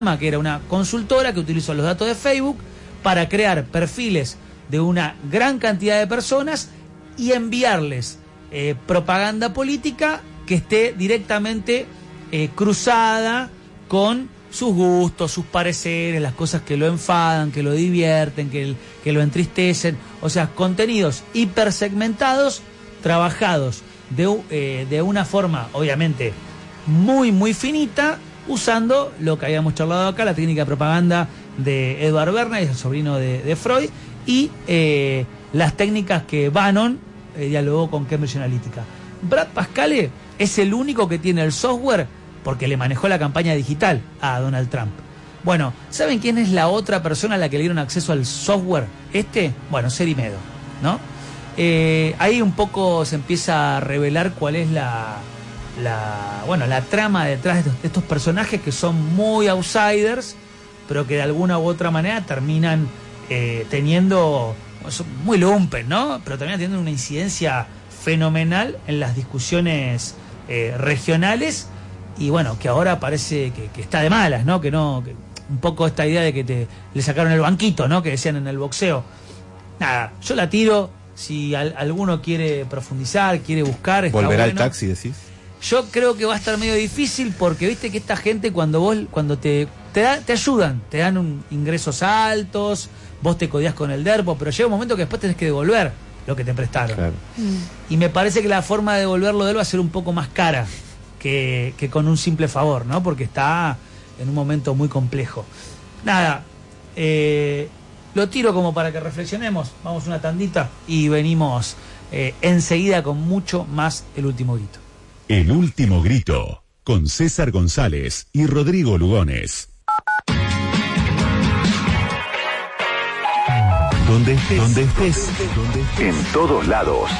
que era una consultora que utilizó los datos de Facebook para crear perfiles de una gran cantidad de personas y enviarles propaganda política que esté directamente cruzada con sus gustos, sus pareceres, las cosas que lo enfadan, que lo divierten, que lo entristecen. O sea, contenidos hipersegmentados, trabajados de una forma, obviamente, muy, muy finita, usando lo que habíamos charlado acá, la técnica de propaganda de Edward Bernays, el sobrino de Freud, y las técnicas que Bannon dialogó con Cambridge Analytica. Brad Parscale es el único que tiene el software porque le manejó la campaña digital a Donald Trump. Bueno, ¿saben quién es la otra persona a la que le dieron acceso al software? Bueno, Seri Meadow, ¿no? Ahí un poco se empieza a revelar cuál es la trama detrás de estos personajes que son muy outsiders, pero que de alguna u otra manera terminan teniendo, son muy lumpen, ¿no? Pero terminan teniendo una incidencia fenomenal en las discusiones regionales, y bueno, que ahora parece que está de malas, ¿no? Que un poco esta idea de que le sacaron el banquito, ¿no? Que decían en el boxeo. Nada, yo la tiro, si alguno quiere profundizar, quiere buscar, está ¿Volverá bueno. al taxi, decís? Yo creo que va a estar medio difícil porque viste que esta gente cuando te ayudan, te dan ingresos altos, vos te codiás con el DERPO, pero llega un momento que después tenés que devolver lo que te prestaron. Claro. Y me parece que la forma de devolverlo de él va a ser un poco más cara que con un simple favor, ¿no? Porque está en un momento muy complejo. Nada, lo tiro como para que reflexionemos, vamos una tandita y venimos enseguida con mucho más El Último Grito. El Último Grito, con César González y Rodrigo Lugones. Donde estés, en todos lados.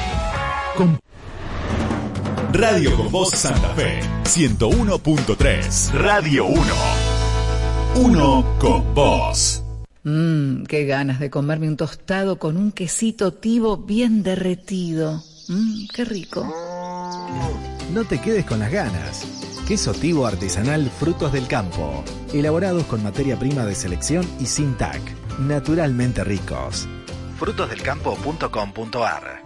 Radio con Voz Santa Fe, 101.3. Radio 1. Uno con vos. Qué ganas de comerme un tostado con un quesito tibo bien derretido. Qué rico. No te quedes con las ganas. Queso tibo artesanal Frutos del Campo. Elaborados con materia prima de selección y sin TAC. Naturalmente ricos. frutosdelcampo.com.ar.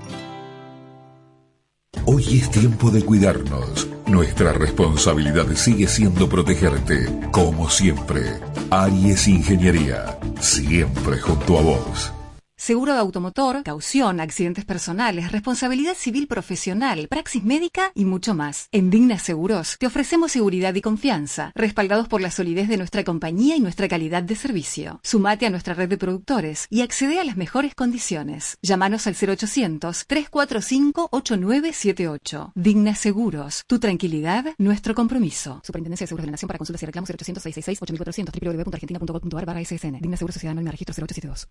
Hoy es tiempo de cuidarnos. Nuestra responsabilidad sigue siendo protegerte. Como siempre, Aries Ingeniería. Siempre junto a vos. Seguro de automotor, caución, accidentes personales, responsabilidad civil profesional, praxis médica y mucho más. En Digna Seguros te ofrecemos seguridad y confianza, respaldados por la solidez de nuestra compañía y nuestra calidad de servicio. Sumate a nuestra red de productores y accede a las mejores condiciones. Llámanos al 0800-345-8978. Digna Seguros, tu tranquilidad, nuestro compromiso. Superintendencia de Seguros de la Nación. Para consultas y reclamos 0800-666-8400 www.argentina.gov.ar/SSN. Digna Seguros Sociedad Anónima Registro 0872.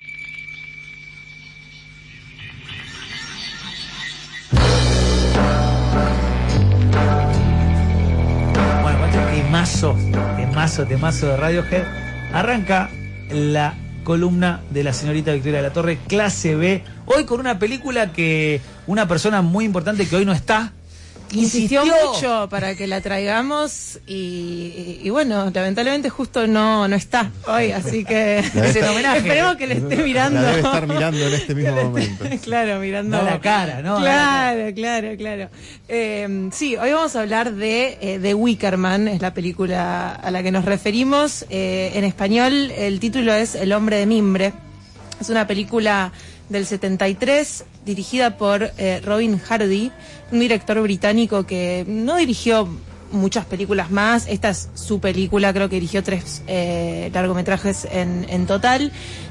Bueno, temazo de Radiohead. Arranca la columna de la señorita Victoria de la Torre, clase B, hoy con una película que una persona muy importante que hoy no está insistió mucho para que la traigamos y bueno, lamentablemente justo no está hoy, así que es en homenaje. Esperemos que le esté mirando. La debe estar mirando en este mismo momento. Claro, mirando. No la cara, ¿no? Claro. Sí, hoy vamos a hablar de The Wicker Man, es la película a la que nos referimos. En español el título es El hombre de mimbre. Es una película del 73, dirigida por Robin Hardy, un director británico que no dirigió muchas películas más. Esta es su película, creo que dirigió 3 largometrajes en total.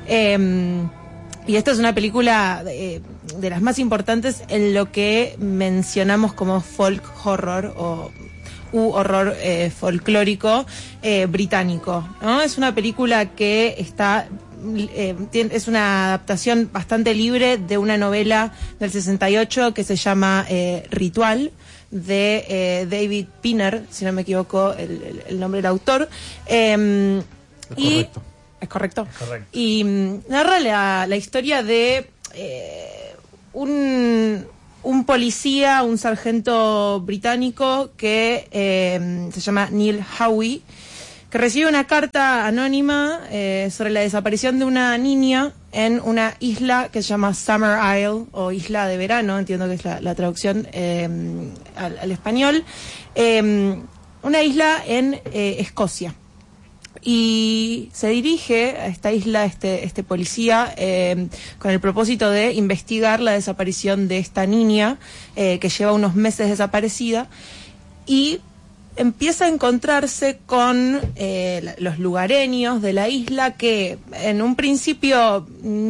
Y esta es una película de las más importantes en lo que mencionamos como folk horror u horror folclórico británico, ¿no? Es una película que está... es una adaptación bastante libre de una novela del 68 que se llama Ritual, de David Pinner, si no me equivoco el nombre del autor. Correcto. ¿Es correcto? Y narra la historia de un policía, un sargento británico que se llama Neil Howie, que recibe una carta anónima sobre la desaparición de una niña en una isla que se llama Summer Isle, o Isla de Verano, entiendo que es la traducción al español, una isla en Escocia. Y se dirige a esta isla este policía con el propósito de investigar la desaparición de esta niña que lleva unos meses desaparecida, y empieza a encontrarse con los lugareños de la isla que en un principio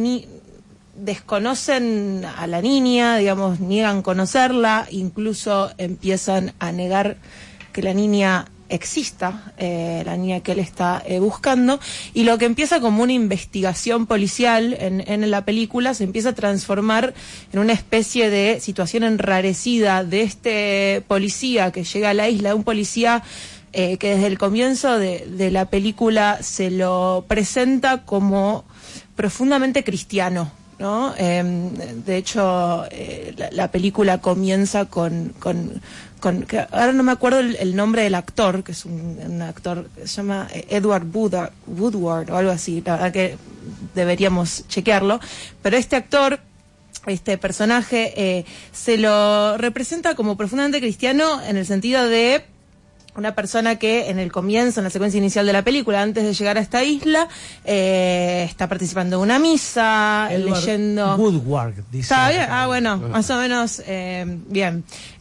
desconocen a la niña, digamos, niegan conocerla, incluso empiezan a negar que la niña exista, la niña que él está buscando, y lo que empieza como una investigación policial en la película se empieza a transformar en una especie de situación enrarecida de este policía que llega a la isla, un policía que desde el comienzo de la película se lo presenta como profundamente cristiano, ¿no? De hecho, la película comienza con que ahora no me acuerdo el nombre del actor, que es un actor que se llama Edward Woodward o algo así, la verdad que deberíamos chequearlo, pero este actor, este personaje, se lo representa como profundamente cristiano en el sentido de una persona que en el comienzo, en la secuencia inicial de la película, antes de llegar a esta isla, está participando de una misa, Edward leyendo... Woodward, dice. ¿Está bien? Ah, bueno, más o menos bien.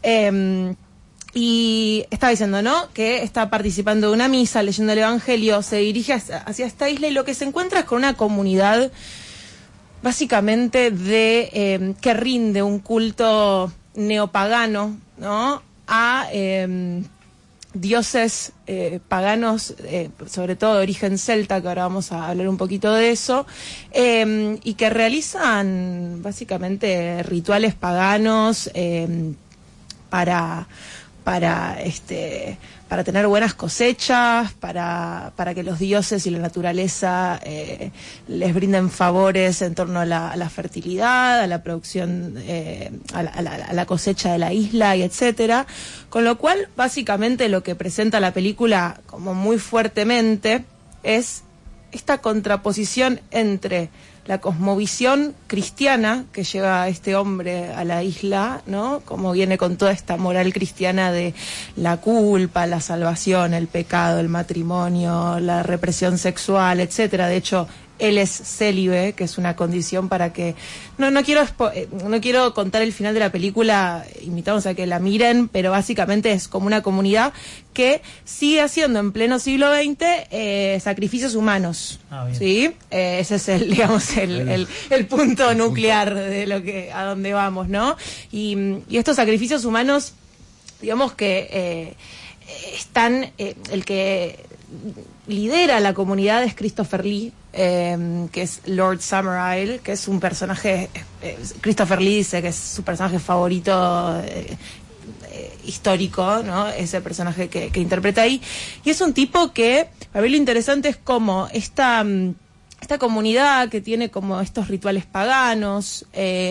Y estaba diciendo, ¿no?, que está participando de una misa, leyendo el Evangelio, se dirige hacia esta isla y lo que se encuentra es con una comunidad básicamente que rinde un culto neopagano, ¿no?, a dioses paganos, sobre todo de origen celta, que ahora vamos a hablar un poquito de eso, y que realizan básicamente rituales paganos para tener buenas cosechas, para que los dioses y la naturaleza les brinden favores en torno a la fertilidad, a la producción, a la cosecha de la isla y etcétera. Con lo cual, básicamente lo que presenta la película como muy fuertemente es esta contraposición entre la cosmovisión cristiana que lleva a este hombre a la isla, ¿no?, como viene con toda esta moral cristiana de la culpa, la salvación, el pecado, el matrimonio, la represión sexual, etcétera. De hecho, él es célibe, que es una condición para que... No quiero contar el final de la película, invitamos a que la miren, pero básicamente es como una comunidad que sigue haciendo en pleno siglo XX sacrificios humanos. ¿Sí? Ese es el punto nuclear de a dónde vamos, ¿no? Y estos sacrificios humanos, digamos que están... el que lidera la comunidad es Christopher Lee, que es Lord Summerisle, que es un personaje, Christopher Lee dice que es su personaje favorito histórico, ¿no? Ese personaje que interpreta ahí. Y es un tipo que, a ver, lo interesante es cómo esta comunidad que tiene como estos rituales paganos,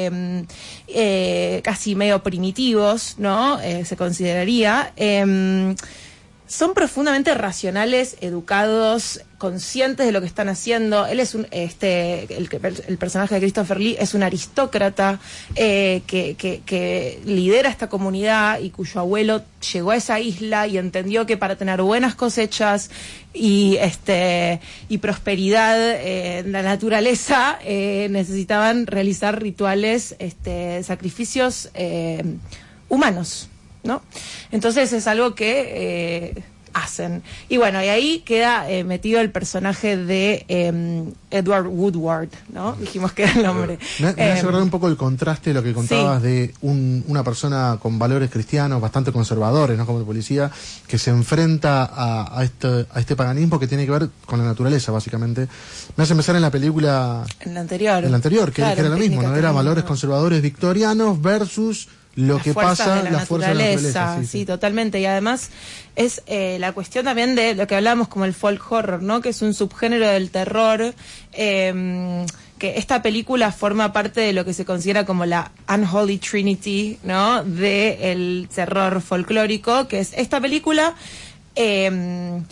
casi medio primitivos, ¿no? Se consideraría... son profundamente racionales, educados, conscientes de lo que están haciendo. Él es el personaje de Christopher Lee es un aristócrata que lidera esta comunidad y cuyo abuelo llegó a esa isla y entendió que para tener buenas cosechas y prosperidad en la naturaleza necesitaban realizar rituales, sacrificios humanos, ¿no? Entonces es algo que hacen. Y bueno, y ahí queda metido el personaje de Edward Woodward, ¿no? Dijimos que era el nombre. Me hace verdad un poco el contraste de lo que contabas, sí, de una persona con valores cristianos bastante conservadores, ¿no?, como el policía, que se enfrenta a este paganismo que tiene que ver con la naturaleza, básicamente. Me hace pensar en la película... En la anterior, que era lo mismo, ¿no? Era valores conservadores victorianos versus... lo que pasa, la fuerza de la naturaleza. Sí, totalmente. Y además es la cuestión también de lo que hablábamos como el folk horror, ¿no?, que es un subgénero del terror, que esta película forma parte de lo que se considera como la Unholy Trinity, ¿no?, del terror folclórico, que es esta película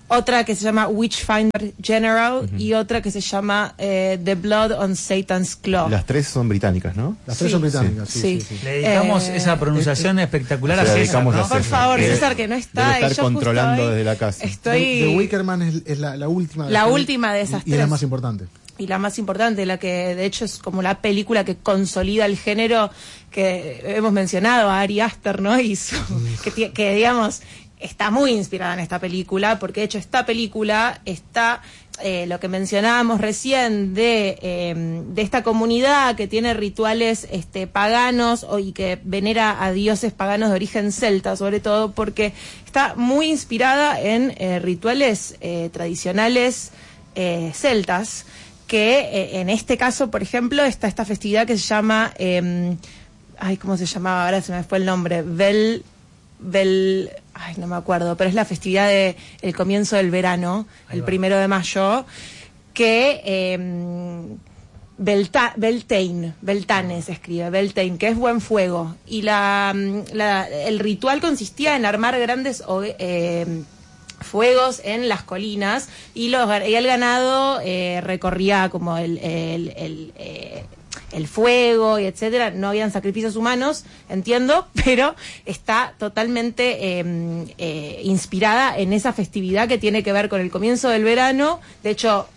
otra que se llama Witchfinder General y otra que se llama The Blood on Satan's Claw. Las tres son británicas, ¿no? Las tres son británicas, sí. Le dedicamos esa pronunciación espectacular a César, ¿no? Por favor, César, que no está. Debe estar controlando desde la casa. Estoy... The Wicker Man es la última. La última de esas tres. Y la más importante. Y la más importante, la que de hecho es como la película que consolida el género que hemos mencionado, a Ari Aster, ¿no? Y que digamos, está muy inspirada en esta película, porque de hecho esta película está, lo que mencionábamos recién, de esta comunidad que tiene rituales paganos y que venera a dioses paganos de origen celta, sobre todo porque está muy inspirada en rituales tradicionales celtas, que en este caso, por ejemplo, está esta festividad que se llama, ¿cómo se llamaba? Ahora se me fue el nombre, no me acuerdo, pero es la festividad de el comienzo del verano, el 1 de mayo, que Beltane se escribe, Beltane, que es buen fuego. Y el ritual consistía en armar grandes fuegos en las colinas y el ganado recorría como el fuego y etcétera. No habían sacrificios humanos, entiendo, pero está totalmente inspirada en esa festividad que tiene que ver con el comienzo del verano. De hecho,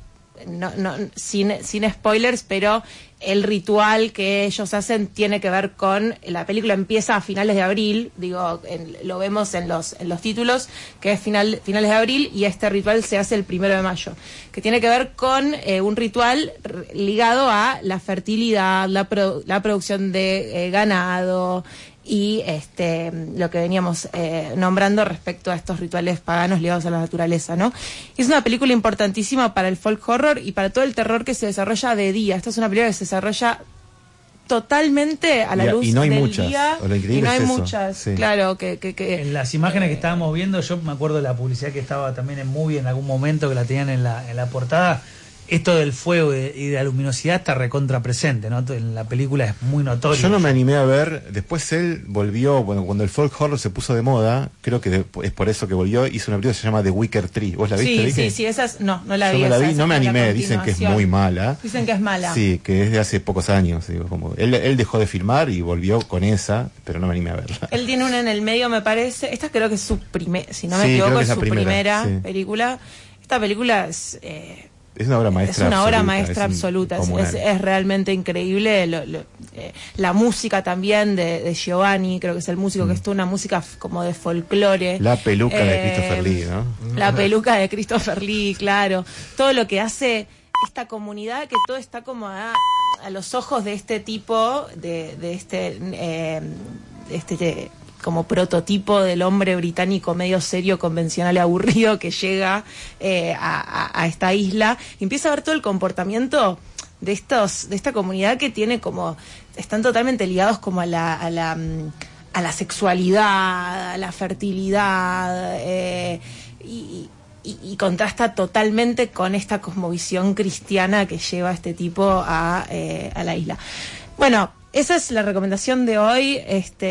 sin spoilers, pero el ritual que ellos hacen tiene que ver con, la película empieza a finales de abril, lo vemos en los títulos, que es finales de abril, y este ritual se hace el 1 de mayo, que tiene que ver con un ritual ligado a la fertilidad, la producción de ganado, y lo que veníamos nombrando respecto a estos rituales paganos ligados a la naturaleza, ¿no? Y es una película importantísima para el folk horror y para todo el terror que se desarrolla de día. Esta es una película que se desarrolla totalmente a la luz y no hay del muchas. día. Y no hay es muchas, sí. Claro, que en las imágenes que estábamos viendo, yo me acuerdo de la publicidad que estaba también en Movie en algún momento, que la tenían en la portada. Esto del fuego y de la luminosidad está recontra presente, ¿no? En la película es muy notorio. Yo no me animé a ver, después él volvió, cuando el folk horror se puso de moda, creo que es por eso que volvió, hizo una película que se llama The Wicker Tree. ¿Vos la viste? Sí, esas no la vi. Yo no la vi, no me animé, dicen que es muy mala. Dicen que es mala. Sí, que es de hace pocos años. Digo, como él dejó de filmar y volvió con esa, pero no me animé a verla. Él tiene una en el medio, me parece. Esta creo que es su primera, si no me equivoco, es su primera película. Esta película es una obra maestra. Es una obra maestra absoluta. Es realmente increíble. La música también de Giovanni, creo que es el músico que es toda una música como de folclore. La peluca de Christopher Lee, ¿no? La peluca de Christopher Lee, claro. Todo lo que hace esta comunidad, que todo está como a los ojos de este tipo, de este como prototipo del hombre británico medio serio, convencional y aburrido que llega a esta isla, y empieza a ver todo el comportamiento de esta comunidad que tiene como, están totalmente ligados como a la sexualidad, a la fertilidad, y contrasta totalmente con esta cosmovisión cristiana que lleva a este tipo a la isla. Bueno, esa es la recomendación de hoy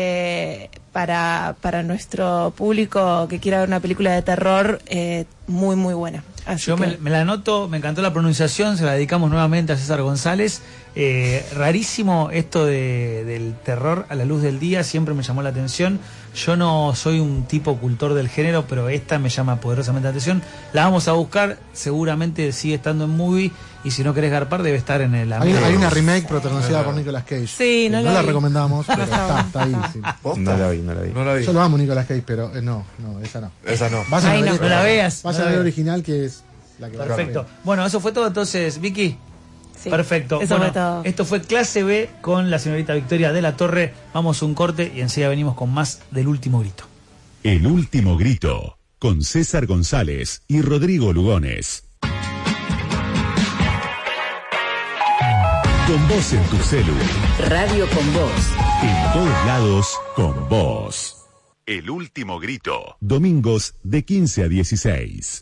para nuestro público que quiera ver una película de terror muy, muy buena. Así me la anoto, me encantó la pronunciación, se la dedicamos nuevamente a César González. Rarísimo esto del terror a la luz del día, siempre me llamó la atención. Yo no soy un tipo cultor del género, pero esta me llama poderosamente la atención. La vamos a buscar, seguramente sigue estando en Movie, y si no querés garpar debe estar en el... Hay una remake protagonizada por Nicolas Cage. Sí, no la recomendamos, pero está ahí. Sí. No la vi. Yo lo amo Nicolas Cage, pero no, esa no. Esa no. No la veas. Vas a ver la original, que es la que va a ver. Perfecto. Bueno, eso fue todo entonces, Vicky. Sí, perfecto. Eso fue todo. Esto fue Clase B con la señorita Victoria de la Torre. Vamos a un corte y enseguida venimos con más del Último Grito. El Último Grito, con César González y Rodrigo Lugones. Con vos en tu celu. Radio con vos. En todos lados, con vos. El Último Grito. Domingos de 15 a 16.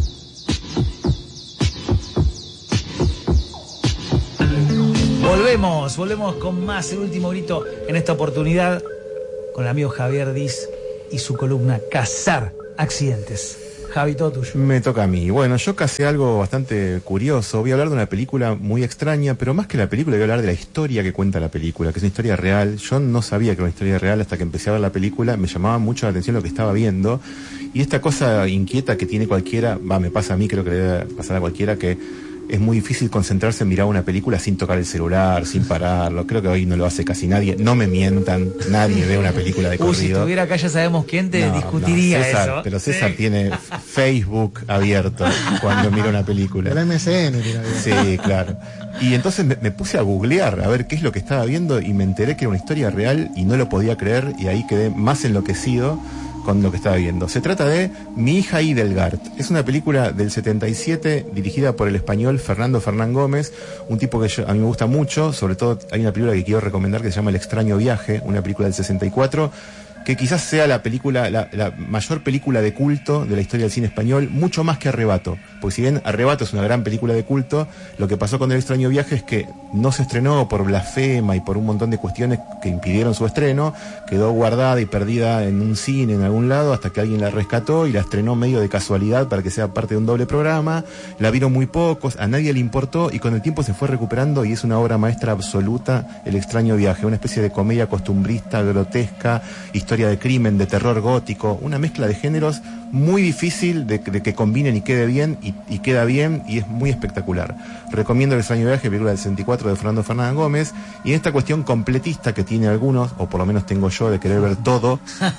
Volvemos con más El Último Grito, en esta oportunidad con el amigo Javier Diz y su columna Cazar Accidentes. Javi, todo tuyo. Me toca a mí. Bueno, yo casé algo bastante curioso. Voy a hablar de una película muy extraña, pero más que la película, voy a hablar de la historia que cuenta la película, que es una historia real. Yo no sabía que era una historia real hasta que empecé a ver la película. Me llamaba mucho la atención lo que estaba viendo. Y esta cosa inquieta que tiene cualquiera, me pasa a mí, creo que le debe pasar a cualquiera, que es muy difícil concentrarse en mirar una película sin tocar el celular, sin pararlo. Creo que hoy no lo hace casi nadie. No me mientan, nadie ve una película de corrido. Si estuviera acá ya sabemos quién te discutiría César, eso. Pero César tiene Facebook abierto cuando mira una película. El MSN. Sí, claro. Y entonces me puse a googlear a ver qué es lo que estaba viendo y me enteré que era una historia real y no lo podía creer y ahí quedé más enloquecido con lo que estaba viendo. Se trata de Mi hija Hildegard. Es una película del 77 dirigida por el español Fernando Fernán Gómez, un tipo que a mí me gusta mucho. Sobre todo hay una película que quiero recomendar que se llama El extraño viaje, una película del 64, que quizás sea la mayor película de culto de la historia del cine español, mucho más que Arrebato. Porque si bien Arrebato es una gran película de culto, lo que pasó con El extraño viaje es que no se estrenó por blasfema y por un montón de cuestiones que impidieron su estreno, quedó guardada y perdida en un cine en algún lado hasta que alguien la rescató y la estrenó medio de casualidad para que sea parte de un doble programa. La vieron muy pocos, a nadie le importó y con el tiempo se fue recuperando y es una obra maestra absoluta, El extraño viaje, una especie de comedia costumbrista, grotesca, historia de crimen, de terror gótico, una mezcla de géneros muy difícil de que combinen y quede bien, y queda bien y es muy espectacular. Recomiendo El extraño viaje, película del 64 de Fernando Fernández Gómez, y en esta cuestión completista que tiene algunos, o por lo menos tengo yo, de querer ver todo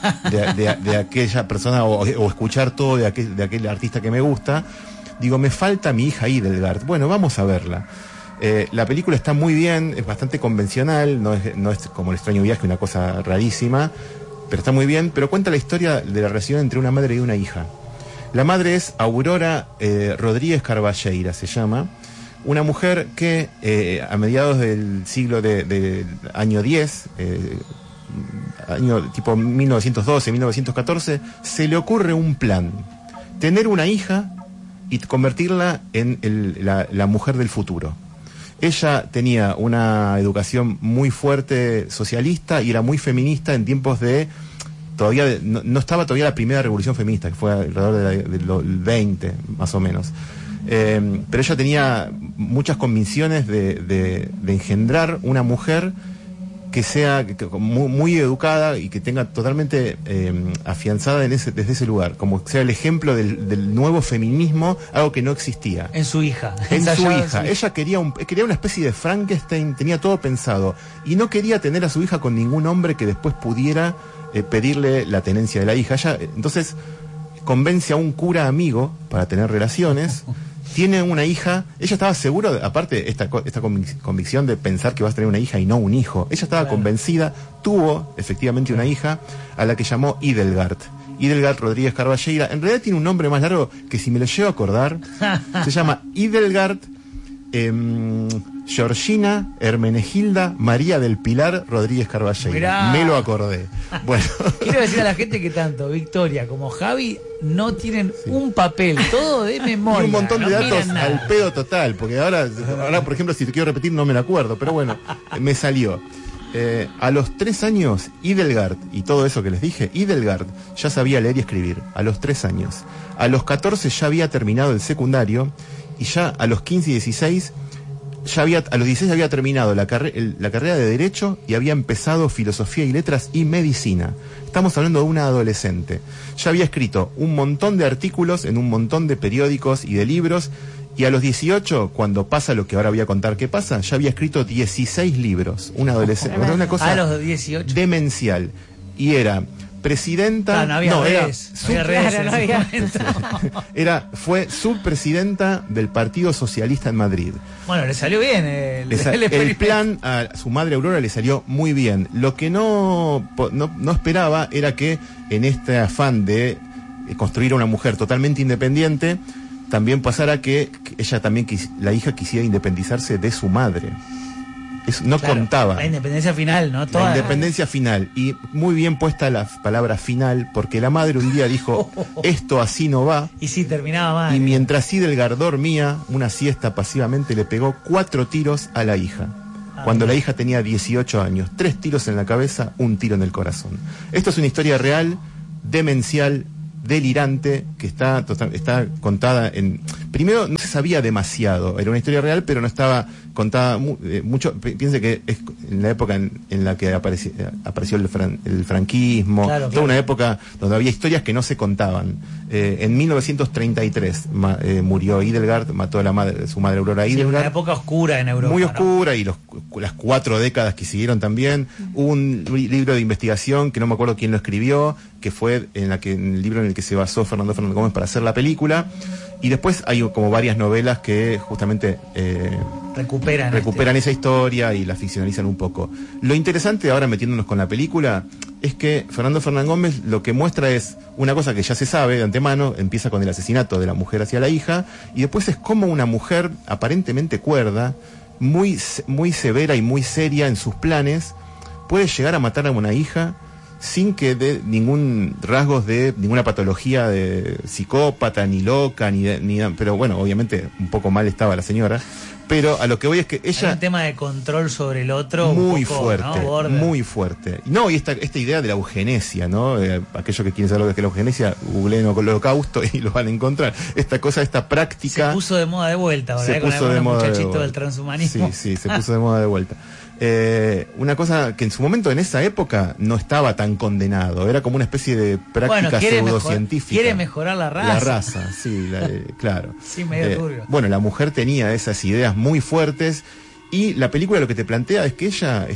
de aquella persona o escuchar todo de aquel artista que me gusta, digo, me falta Mi hija Hildegard. Bueno, vamos a verla. La película está muy bien, es bastante convencional, no es como El extraño viaje, una cosa rarísima, pero está muy bien, pero cuenta la historia de la relación entre una madre y una hija. La madre es Aurora Rodríguez Carballeira, se llama, una mujer que a mediados del siglo del año 10, año tipo 1912, 1914, se le ocurre un plan: tener una hija y convertirla en la mujer del futuro. Ella tenía una educación muy fuerte socialista y era muy feminista en tiempos de... no estaba todavía la primera revolución feminista, que fue alrededor de los 20, más o menos. Pero ella tenía muchas convicciones de engendrar una mujer que sea muy educada y que tenga totalmente afianzada desde ese lugar, como sea el ejemplo del nuevo feminismo, algo que no existía. En su hija. Ella quería una especie de Frankenstein, tenía todo pensado, y no quería tener a su hija con ningún hombre que después pudiera pedirle la tenencia de la hija. Ella entonces convence a un cura amigo para tener relaciones. Tiene una hija, ella estaba segura, aparte esta convicción de pensar que vas a tener una hija y no un hijo, ella estaba convencida, tuvo efectivamente una hija a la que llamó Hildegard Rodríguez Carballeira. En realidad tiene un nombre más largo que, si me lo llevo a acordar, se llama Hildegard Georgina Hermenegilda María del Pilar Rodríguez Carballeira. Mirá. Me lo acordé. Bueno. Quiero decir a la gente que tanto Victoria como Javi no tienen un papel, todo de memoria. Y un montón de datos al pedo total, porque ahora, por ejemplo, si te quiero repetir no me lo acuerdo, pero bueno, me salió. A los 3 años, Hildegard, y todo eso que les dije, Hildegard ya sabía leer y escribir, a los 3 años. A los 14 ya había terminado el secundario, y ya a los 15 y 16... a los 16 había terminado la carrera de Derecho y había empezado Filosofía y Letras y Medicina. Estamos hablando de una adolescente. Ya había escrito un montón de artículos en un montón de periódicos y de libros, y a los 18, cuando pasa lo que ahora voy a contar que pasa, ya había escrito 16 libros. Una adolescente. Una cosa a los 18. Demencial. Y era presidenta... Fue subpresidenta del Partido Socialista en Madrid. Bueno, le salió bien el plan a su madre Aurora le salió muy bien. Lo que no esperaba era que en este afán de construir a una mujer totalmente independiente, también pasara que ella también, la hija, quisiera independizarse de su madre. Eso no contaba. La independencia final, ¿no? La independencia final. Y muy bien puesta la palabra final, porque la madre un día dijo, esto así no va. Y sí, terminaba mal. Y mientras Hildegard dormía una siesta pasivamente, le pegó 4 tiros a la hija. Cuando la hija tenía 18 años. 3 tiros en la cabeza, 1 tiro en el corazón. Esto es una historia real, demencial, delirante que está contada en... Primero, no se sabía demasiado, era una historia real, pero no estaba contada mucho. Piense que es en la época en la que apareció el franquismo, toda una época donde había historias que no se contaban. En 1933 murió Idelgard, mató a su madre Aurora Idelgard. Una época oscura en Europa. Muy oscura, y las 4 décadas que siguieron también. Hubo un libro de investigación que no me acuerdo quién lo escribió, que fue en el libro en el que se basó Fernando Fernández Gómez para hacer la película. Y después hay como varias novelas que justamente recuperan esa historia y la ficcionalizan un poco. Lo interesante, ahora metiéndonos con la película, es que Fernando Fernández Gómez lo que muestra es una cosa que ya se sabe de antemano. Empieza con el asesinato de la mujer hacia la hija, y después es como una mujer aparentemente cuerda, muy severa y muy seria en sus planes, puede llegar a matar a una hija sin que dé ningún rasgos de ninguna patología de psicópata, ni loca, pero bueno, obviamente un poco mal estaba la señora, pero a lo que voy es que ella... Hay un tema de control sobre el otro muy un poco, fuerte, ¿no? muy fuerte. No, y esta idea de la eugenesia, ¿no? Aquellos que quieren saber lo que es la eugenesia, googleen el Holocausto y lo van a encontrar. Esta práctica... Se puso de moda de vuelta ahora, se puso con de moda muchachito del transhumanismo. Sí, se puso de moda de vuelta. Una cosa que en su momento, en esa época, no estaba tan condenado. Era como una especie de práctica pseudocientífica. Quiere mejorar la raza. La raza, sí, claro. Sí, medio turbio. Bueno, la mujer tenía esas ideas muy fuertes, y la película lo que te plantea es que ella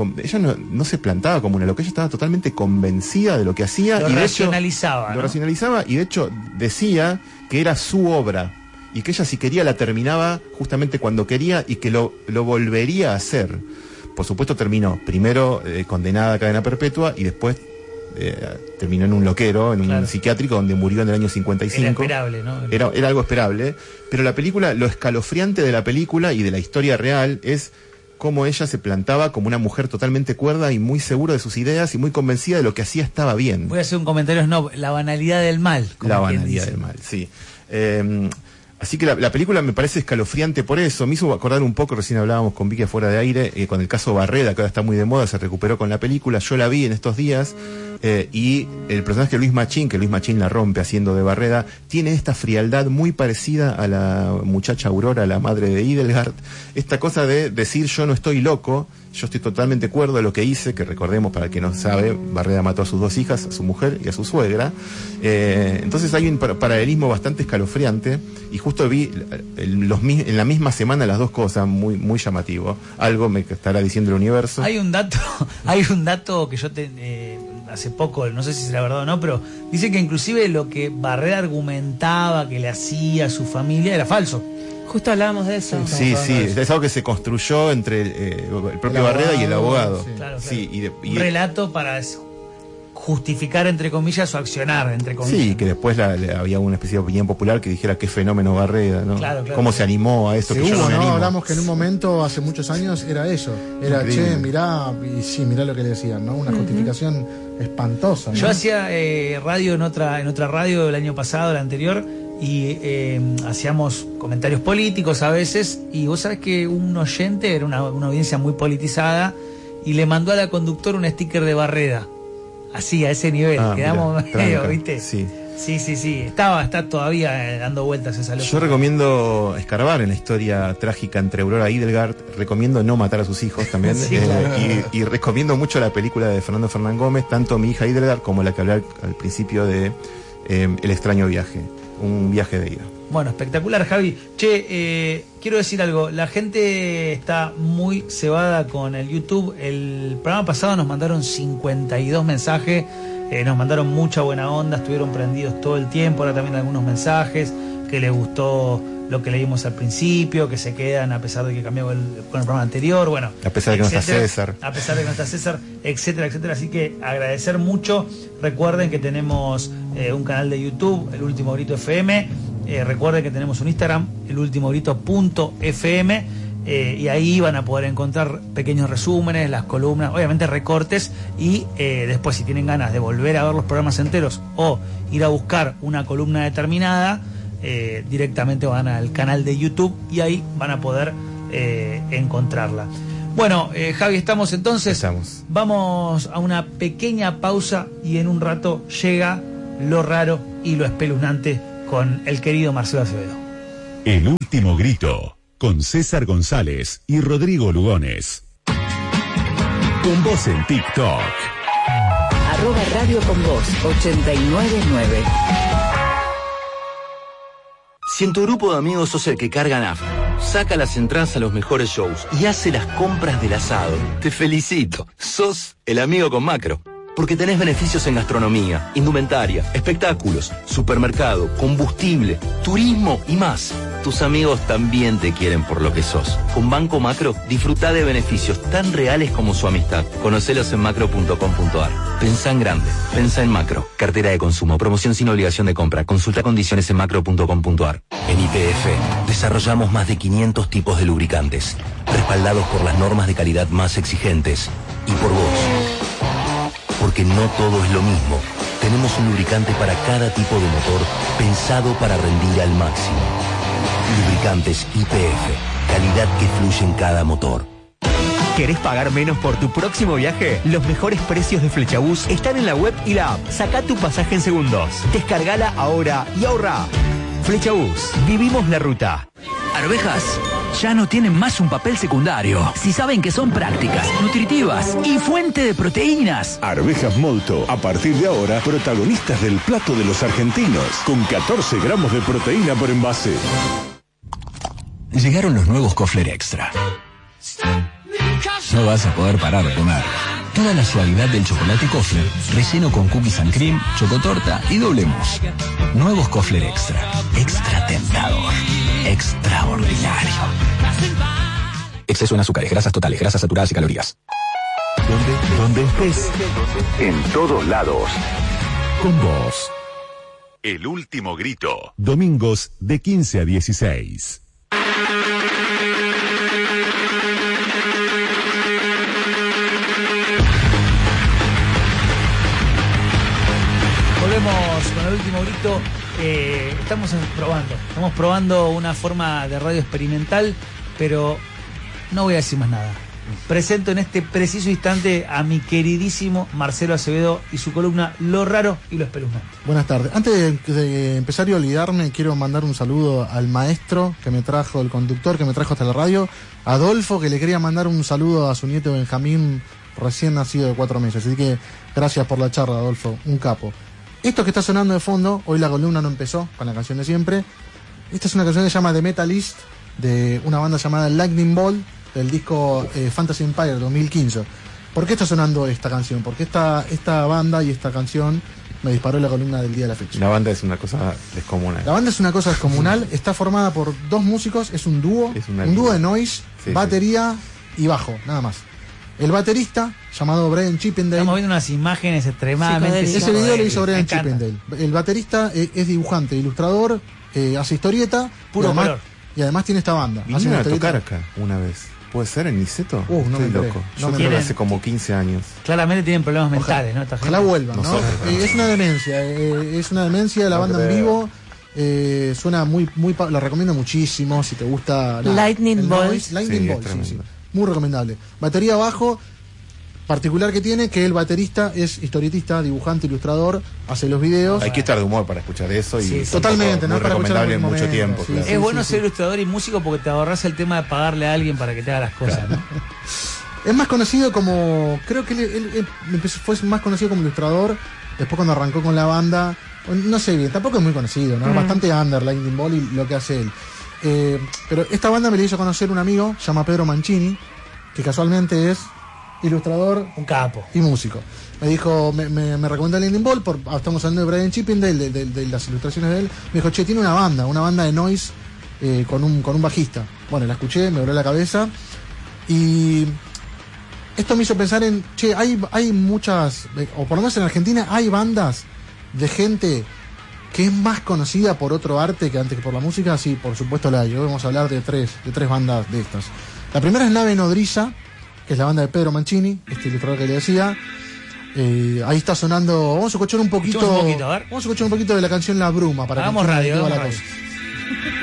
no se plantaba como una loca, ella estaba totalmente convencida de lo que hacía. Lo racionalizaba. Lo racionalizaba, y de hecho decía que era su obra, y que ella, si quería, la terminaba justamente cuando quería, y que lo volvería a hacer. Por supuesto, terminó primero condenada a cadena perpetua, y después terminó en un loquero, en un psiquiátrico, donde murió en el año 55. Era esperable, ¿no? Era algo esperable, pero la película, lo escalofriante de la película y de la historia real es cómo ella se plantaba como una mujer totalmente cuerda y muy segura de sus ideas y muy convencida de lo que hacía estaba bien. Voy a hacer un comentario snob: la banalidad del mal. La banalidad del mal, sí. Así que la película me parece escalofriante por eso. Me hizo acordar un poco, recién hablábamos con Vicky afuera de aire, con el caso Barreda, que ahora está muy de moda, se recuperó con la película. Yo la vi en estos días, y el personaje de Luis Machín, que Luis Machín la rompe haciendo de Barreda, tiene esta frialdad muy parecida a la muchacha Aurora, la madre de Idelgard. Esta cosa de decir: yo no estoy loco, yo estoy totalmente cuerdo de lo que hice, que recordemos, para el que no sabe, Barreda mató a sus 2 hijas, a su mujer y a su suegra. Entonces hay un paralelismo bastante escalofriante, y justo vi en la misma semana las dos cosas, muy, muy llamativo. Algo me estará diciendo el universo. Hay un dato que yo hace poco, no sé si será verdad o no, pero dice que inclusive lo que Barreda argumentaba que le hacía a su familia era falso. Justo hablábamos de eso. Sí, es algo que se construyó entre el propio Barreda y el abogado. Sí. Claro. Un relato para justificar, entre comillas, su accionar, entre comillas. Sí, que después había una especie de opinión popular que dijera: qué fenómeno Barreda, ¿no? Claro, cómo se animó a esto. Sí, que yo no me animo. Hablamos que en un momento, hace muchos años, era eso. Era, increíble. Che, mirá, y sí, mirá lo que le decían, ¿no? Una justificación espantosa, ¿no? Yo hacía radio en otra radio el año pasado, el anterior, y hacíamos comentarios políticos a veces, y vos sabés que un oyente, era una audiencia muy politizada, y le mandó a la conductora un sticker de Barreda. Así, a ese nivel. Quedamos medio, ¿viste? Sí. Sí. Está todavía dando vueltas esa locura. Yo recomiendo escarbar en la historia trágica entre Aurora e Idelgard. Recomiendo no matar a sus hijos también. Sí, claro. Y recomiendo mucho la película de Fernando Fernández Gómez, tanto Mi hija Idelgard como la que hablé al principio de El extraño viaje. Un viaje de ida. Bueno, espectacular, Javi. Che, quiero decir algo. La gente está muy cebada con el YouTube. El programa pasado nos mandaron 52 mensajes. Nos mandaron mucha buena onda. Estuvieron prendidos todo el tiempo. Ahora también algunos mensajes que les gustó lo que leímos al principio, que se quedan a pesar de que cambió con el programa anterior. Bueno, a pesar de que no está César. A pesar de que no está César, etcétera, etcétera. Así que agradecer mucho. Recuerden que tenemos un canal de YouTube, El Último Grito FM. Recuerden que tenemos un Instagram, elultimogrito.fm, y ahí van a poder encontrar pequeños resúmenes, las columnas, obviamente recortes, y después, si tienen ganas de volver a ver los programas enteros o ir a buscar una columna determinada, directamente van al canal de YouTube y ahí van a poder encontrarla. Bueno, Javi, estamos entonces. Vamos a una pequeña pausa y en un rato llega Lo Raro y lo espeluznante con el querido Marcelo Acevedo. El último grito, con César González y Rodrigo Lugones. Con vos en TikTok. @Radio con vos 899. Si en tu grupo de amigos sos el que carga nafta, saca las entradas a los mejores shows y hace las compras del asado, te felicito. Sos el amigo con Macro. Porque tenés beneficios en gastronomía, indumentaria, espectáculos, supermercado, combustible, turismo y más. Tus amigos también te quieren por lo que sos. Con Banco Macro, disfrutá de beneficios tan reales como su amistad. Conocelos en macro.com.ar. Pensá en grande. Pensá en Macro. Cartera de consumo. Promoción sin obligación de compra. Consulta condiciones en macro.com.ar. En YPF desarrollamos más de 500 tipos de lubricantes, respaldados por las normas de calidad más exigentes. Y por vos. Porque no todo es lo mismo. Tenemos un lubricante para cada tipo de motor, pensado para rendir al máximo. Lubricantes YPF. Calidad que fluye en cada motor. ¿Querés pagar menos por tu próximo viaje? Los mejores precios de Flechabús están en la web y la app. Saca tu pasaje en segundos. Descargala ahora y ahorra. Flechabús. Vivimos la ruta. Arvejas ya no tienen más un papel secundario. Si saben que son prácticas, nutritivas y fuente de proteínas. Arvejas Molto, a partir de ahora, protagonistas del plato de los argentinos, con 14 gramos de proteína por envase. Llegaron los nuevos Kofler Extra. No vas a poder parar de comer. Toda la suavidad del chocolate Kofler, relleno con cookies and cream, chocotorta y doble mousse. Nuevos Kofler Extra. Extra tentador. Extraordinario. Exceso en azúcares, grasas totales, grasas saturadas y calorías. Donde estés, en todos lados. Con vos. El último grito. Domingos de 15 a 16. Volvemos con el último grito. Estamos probando una forma de radio experimental, pero no voy a decir más nada. Presento en este preciso instante a mi queridísimo Marcelo Acevedo y su columna Lo Raro y Lo Espeluznante. Buenas tardes. Antes de empezar y olvidarme, quiero mandar un saludo al maestro que me trajo, el conductor que me trajo hasta la radio, Adolfo, que le quería mandar un saludo a su nieto Benjamín, recién nacido de 4 meses. Así que gracias por la charla, Adolfo, un capo. Esto que está sonando de fondo, hoy la columna no empezó con la canción de siempre. Esta es una canción que se llama The Metalist, de una banda llamada Lightning Bolt, del disco Fantasy Empire 2015. ¿Por qué está sonando esta canción? Porque esta banda y esta canción me disparó la columna del día de la fecha. La banda es una cosa descomunal. La banda es una cosa descomunal, está formada por 2 músicos, es un dúo, un dúo de noise, sí, batería y bajo, nada más. El baterista, llamado Brian Chippendale. Estamos viendo unas imágenes extremadamente... Ese video lo hizo Brian Chippendale. El baterista es dibujante, ilustrador, hace historieta. Puro color. Y además tiene esta banda. Vinieron a tocar acá una vez. ¿Puede ser en Niceto? No estoy me loco. Yo creo que hace como 15 años. Claramente tienen problemas mentales, ¿no? Ojalá vuelvan, ¿no? Es una demencia, la banda en vivo. Suena muy, la recomiendo muchísimo si te gusta. Lightning Bolt. Lightning Bolt, sí. Muy recomendable. Batería bajo, particular que tiene, que el baterista es historietista, dibujante, ilustrador, hace los videos. Hay que estar de humor para escuchar eso. Sí, totalmente, ¿no? Muy recomendable en mucho tiempo. Sí, claro. Es bueno ser ilustrador y músico porque te ahorras el tema de pagarle a alguien para que te haga las cosas, ¿no? Es más conocido como... Creo que él fue más conocido como ilustrador después cuando arrancó con la banda. No sé bien, tampoco es muy conocido, ¿no? Bastante under Lightning Bolt y lo que hace él. Pero esta banda me la hizo conocer un amigo, se llama Pedro Mancini, que casualmente es ilustrador, un capo y músico. Me dijo, me recomendó Lightning Bolt, estamos hablando de Brian Chippendale, de las ilustraciones de él. Me dijo, che, tiene una banda de noise con un bajista. Bueno, la escuché, me voló la cabeza y esto me hizo pensar en, che, hay muchas, o por lo menos en Argentina hay bandas de gente que es más conocida por otro arte que antes que por la música. Sí, por supuesto la hay. Hoy vamos a hablar de tres bandas de estas. La primera es Nave Nodriza, que es la banda de Pedro Mancini, este ilustrador que le decía. Ahí está sonando. Vamos a escuchar un poquito. Vamos a escuchar un poquito de la canción La Bruma para hagamos que radio. la cosa.